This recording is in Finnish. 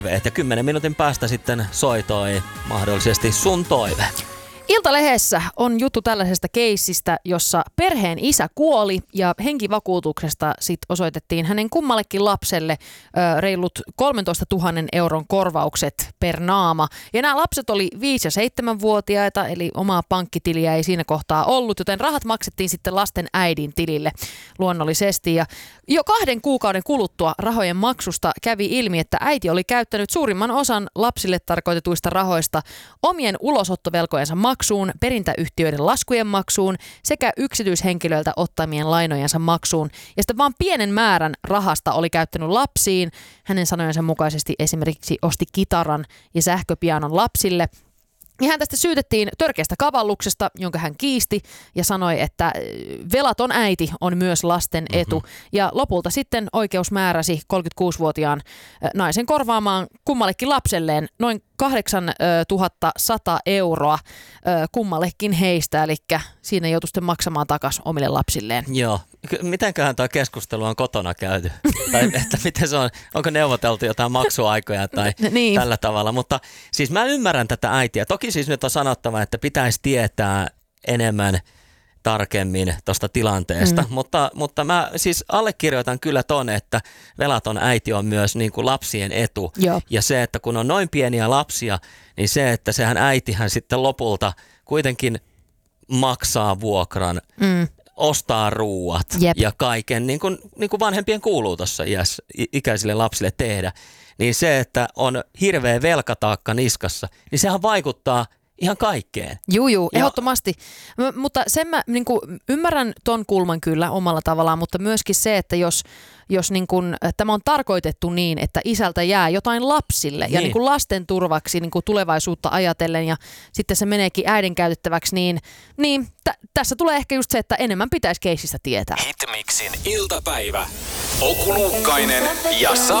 Ja 10 minuutin päästä sitten soitoi mahdollisesti sun toive. Iltalehdessä on juttu tällaisesta keissistä, jossa perheen isä kuoli ja henkivakuutuksesta sit osoitettiin hänen kummallekin lapselle reilut 13 000 euron korvaukset per naama. Ja nämä lapset oli 5- ja 7-vuotiaita, eli omaa pankkitiliä ei siinä kohtaa ollut, joten rahat maksettiin sitten lasten äidin tilille luonnollisesti. Ja jo 2 kuukauden kuluttua rahojen maksusta kävi ilmi, että äiti oli käyttänyt suurimman osan lapsille tarkoitetuista rahoista omien ulosottovelkojensa maksuun, perintäyhtiöiden laskujen maksuun sekä yksityishenkilöiltä ottamien lainojensa maksuun. Ja sitten vaan pienen määrän rahasta oli käyttänyt lapsiin. Hänen sanojensa mukaisesti esimerkiksi osti kitaran ja sähköpianon lapsille. Ja hän tästä syytettiin törkeästä kavalluksesta, jonka hän kiisti ja sanoi, että velaton äiti on myös lasten etu. Ja lopulta sitten oikeus määräsi 36-vuotiaan naisen korvaamaan kummallekin lapselleen noin 8 100 euroa kummallekin heistä, eli siinä joutui sitten maksamaan takaisin omille lapsilleen. Joo. Mitenköhän tuo keskustelu on kotona käyty? Tai että miten se on? Onko neuvoteltu jotain maksuaikoja tai niin. Tällä tavalla? Mutta siis mä ymmärrän tätä äitiä. Toki siis nyt on sanottava, että pitäisi tietää enemmän tarkemmin tuosta tilanteesta, mutta mä siis allekirjoitan kyllä ton, että velaton äiti on myös niin kuin lapsien etu. Joo. Ja se, että kun on noin pieniä lapsia, niin se, että sehän äitihän sitten lopulta kuitenkin maksaa vuokran, ostaa ruuat ja kaiken, niin kuin vanhempien kuuluu tuossa ikäisille lapsille tehdä, niin se, että on hirveä velkataakka niskassa, niin sehän vaikuttaa ihan kaikkeen. Juu, ehdottomasti. Mutta sen mä ymmärrän ton kulman kyllä omalla tavallaan, mutta myöskin se, että jos tämä on tarkoitettu niin, että isältä jää jotain lapsille ja lasten turvaksi tulevaisuutta ajatellen ja sitten se meneekin äidin käytettäväksi, niin tässä tulee ehkä just se, että enemmän pitäisi keissistä tietää. Hitmixin iltapäivä. Oku Nuukkainen ja Sami